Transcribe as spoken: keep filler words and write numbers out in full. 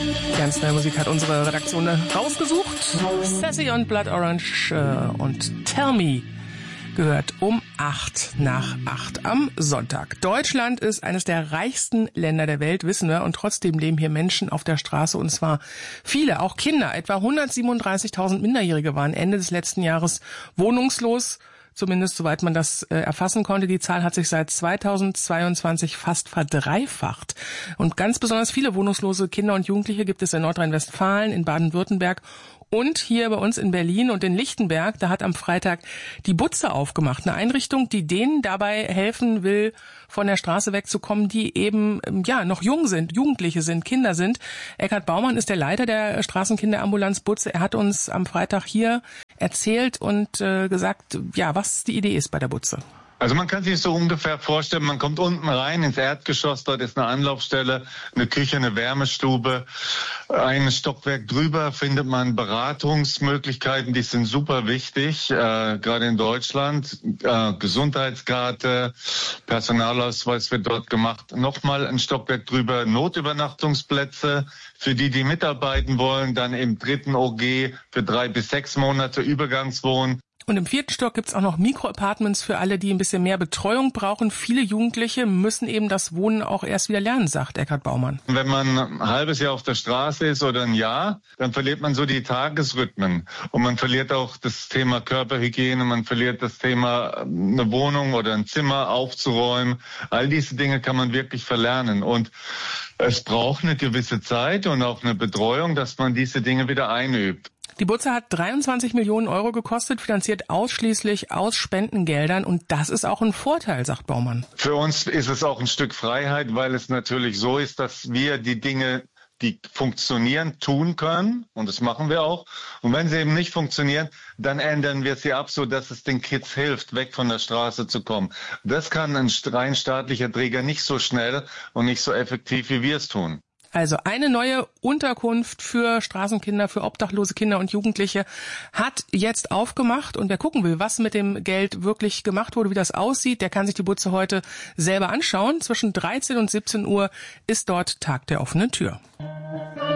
Ganz neue Musik hat unsere Redaktion rausgesucht. Sassy und Blood Orange äh, und Tell Me gehört um acht nach acht am Sonntag. Deutschland ist eines der reichsten Länder der Welt, wissen wir, und trotzdem leben hier Menschen auf der Straße, und zwar viele, auch Kinder. Etwa hundertsiebenunddreißigtausend Minderjährige waren Ende des letzten Jahres wohnungslos, zumindest soweit man das äh, erfassen konnte. Die Zahl hat sich seit zweitausendzweiundzwanzig fast verdreifacht. Und ganz besonders viele wohnungslose Kinder und Jugendliche gibt es in Nordrhein-Westfalen, in Baden-Württemberg und hier bei uns in Berlin und in Lichtenberg. Da hat am Freitag die Butze aufgemacht, eine Einrichtung, die denen dabei helfen will, von der Straße wegzukommen, die eben ja noch jung sind, Jugendliche sind, Kinder sind. Eckhard Baumann ist der Leiter der Straßenkinderambulanz Butze. Er hat uns am Freitag hier erzählt und äh, gesagt, ja, was die Idee ist bei der Butze. Also man kann sich so ungefähr vorstellen, man kommt unten rein ins Erdgeschoss, dort ist eine Anlaufstelle, eine Küche, eine Wärmestube. Ein Stockwerk drüber findet man Beratungsmöglichkeiten, die sind super wichtig, äh, gerade in Deutschland. Äh, Gesundheitskarte, Personalausweis wird dort gemacht. Nochmal ein Stockwerk drüber, Notübernachtungsplätze für die, die mitarbeiten wollen. Dann im dritten O G für drei bis sechs Monate Übergangswohnen. Und im vierten Stock gibt's auch noch Mikroapartments für alle, die ein bisschen mehr Betreuung brauchen. Viele Jugendliche müssen eben das Wohnen auch erst wieder lernen, sagt Eckhard Baumann. Wenn man ein halbes Jahr auf der Straße ist oder ein Jahr, dann verliert man so die Tagesrhythmen. Und man verliert auch das Thema Körperhygiene, man verliert das Thema, eine Wohnung oder ein Zimmer aufzuräumen. All diese Dinge kann man wirklich verlernen. Und es braucht eine gewisse Zeit und auch eine Betreuung, dass man diese Dinge wieder einübt. Die Butze hat dreiundzwanzig Millionen Euro gekostet, finanziert ausschließlich aus Spendengeldern. Und das ist auch ein Vorteil, sagt Baumann. Für uns ist es auch ein Stück Freiheit, weil es natürlich so ist, dass wir die Dinge, die funktionieren, tun können. Und das machen wir auch. Und wenn sie eben nicht funktionieren, dann ändern wir sie ab, so dass es den Kids hilft, weg von der Straße zu kommen. Das kann ein rein staatlicher Träger nicht so schnell und nicht so effektiv, wie wir es tun. Also eine neue Unterkunft für Straßenkinder, für obdachlose Kinder und Jugendliche hat jetzt aufgemacht. Und wer gucken will, was mit dem Geld wirklich gemacht wurde, wie das aussieht, der kann sich die Butze heute selber anschauen. Zwischen dreizehn und siebzehn Uhr ist dort Tag der offenen Tür.